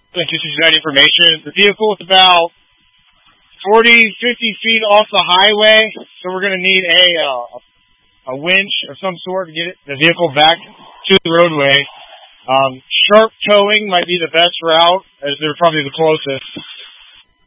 Just use that information. The vehicle is about 40, 50 feet off the highway, so we're going to need a winch of some sort to get the vehicle back to the roadway. Sharp towing might be the best route, as they're probably the closest.